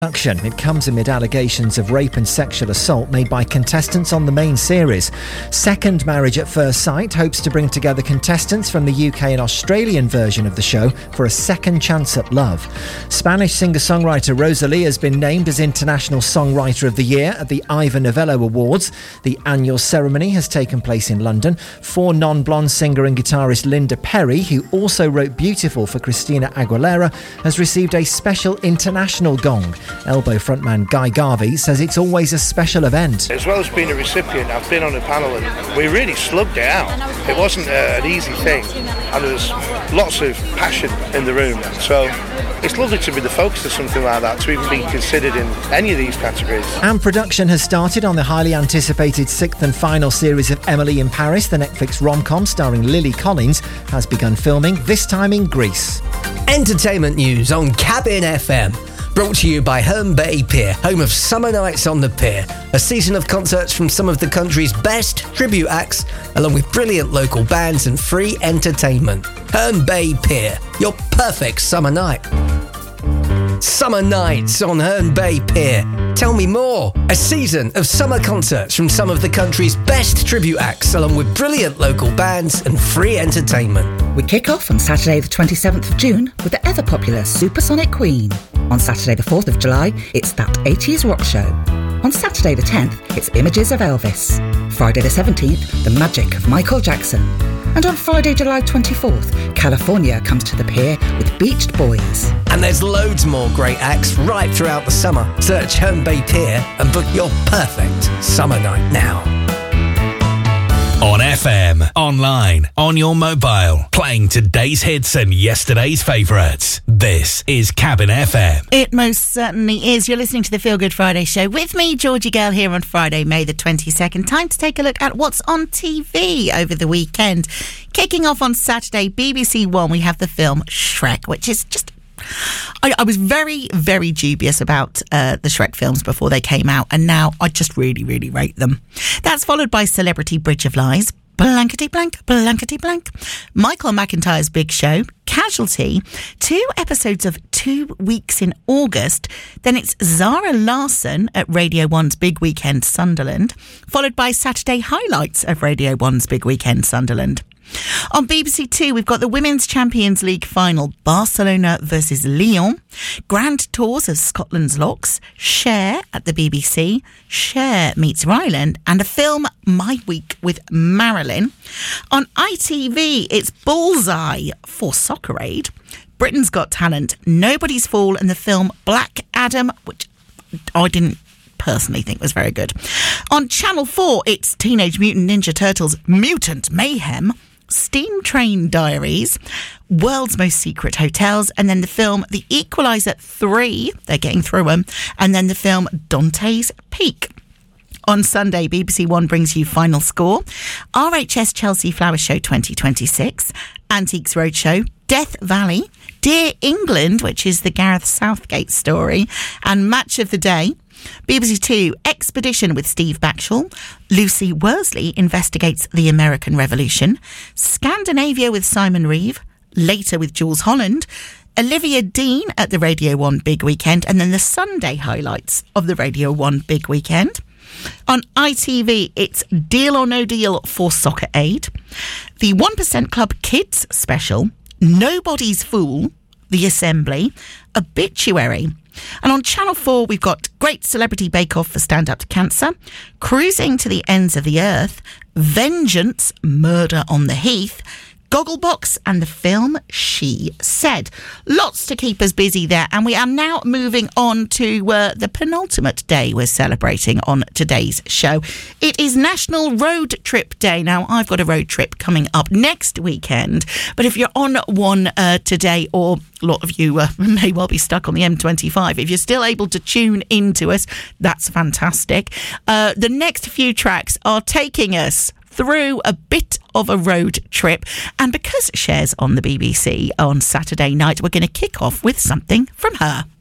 It comes amid allegations of rape and sexual assault made by contestants on the main series. Second Marriage at First Sight hopes to bring together contestants from the UK and Australian version of the show for a second chance at love. Spanish singer-songwriter Rosalía has been named as International Songwriter of the Year at the Ivor Novello Awards. The annual ceremony has taken place in London. For non-blonde singer and guitarist Linda Perry, who also wrote Beautiful for Christina Aguilera, has received a special international gong. Elbow frontman Guy Garvey says it's always a special event. As well as being a recipient, I've been on a panel and we really slugged it out. It wasn't an easy thing and there was lots of passion in the room. So it's lovely to be the focus of something like that, to even be considered in any of these categories. And production has started on the highly anticipated sixth and final series of Emily in Paris. The Netflix rom-com starring Lily Collins has begun filming, this time in Greece. Entertainment news on Cabin FM. Brought to you by Herne Bay Pier, home of Summer Nights on the Pier. A season of concerts from some of the country's best tribute acts, along with brilliant local bands and free entertainment. Herne Bay Pier, your perfect summer night. Summer Nights on Herne Bay Pier. Tell me more. A season of summer concerts from some of the country's best tribute acts, along with brilliant local bands and free entertainment. We kick off on Saturday the 27th of June with the ever-popular Supersonic Queen. On Saturday the 4th of July, it's That 80s Rock Show. On Saturday the 10th, it's Images of Elvis. Friday the 17th, The Magic of Michael Jackson. And on Friday, July 24th, California comes to the pier with Beached Boys. And there's loads more great acts right throughout the summer. Search Herne Bay Pier and book your perfect summer night now. On FM, online, on your mobile, playing today's hits and yesterday's favourites. This is Cabin FM. It most certainly is. You're listening to the Feel Good Friday show with me, Georgie Gale, here on Friday, May the 22nd. Time to take a look at what's on TV over the weekend. Kicking off on Saturday, BBC One, we have the film Shrek, which is just... I was very, very dubious about the Shrek films before they came out, and now I just really, really rate them. That's followed by Celebrity Bridge of Lies, blankety blank, blankety blank, Michael McIntyre's Big Show, Casualty, 2 episodes of 2 Weeks in August, then it's Zara Larsson at Radio 1's Big Weekend Sunderland, followed by Saturday highlights of Radio 1's Big Weekend Sunderland. On BBC Two, we've got the Women's Champions League final, Barcelona versus Lyon, Grand Tours of Scotland's Locks, Cher at the BBC, Cher meets Ryland, and a film, My Week with Marilyn. On ITV, it's Bullseye for Soccer Aid, Britain's Got Talent, Nobody's Fool, and the film Black Adam, which I didn't personally think was very good. On Channel 4, it's Teenage Mutant Ninja Turtles Mutant Mayhem, Steam Train Diaries, World's Most Secret Hotels, and then the film The Equalizer 3, they're getting through them, and then the film Dante's Peak. On Sunday, BBC One brings you Final Score, RHS Chelsea Flower Show 2026, Antiques Roadshow, Death Valley, Dear England, which is the Gareth Southgate story, and Match of the Day. BBC Two, Expedition with Steve Backshall, Lucy Worsley investigates the American Revolution, Scandinavia with Simon Reeve, Later with Jules Holland, Olivia Dean at the Radio 1 Big Weekend, and then the Sunday highlights of the Radio 1 Big Weekend. On ITV, it's Deal or No Deal for Soccer Aid, the 1% Club Kids special, Nobody's Fool, The Assembly, Obituary. And on Channel 4, we've got Great Celebrity Bake Off for Stand Up to Cancer, Cruising to the Ends of the Earth, Vengeance, Murder on the Heath, Gogglebox, and the film She Said. Lots to keep us busy there, and we are now moving on to the penultimate day we're celebrating on today's show. It is National Road Trip Day. Now, I've got a road trip coming up next weekend, but if you're on one today, or a lot of you may well be stuck on the M25, if you're still able to tune into us, that's fantastic. The next few tracks are taking us through a bit of a road trip, and because Cher's on the BBC on Saturday night, we're going to kick off with something from her.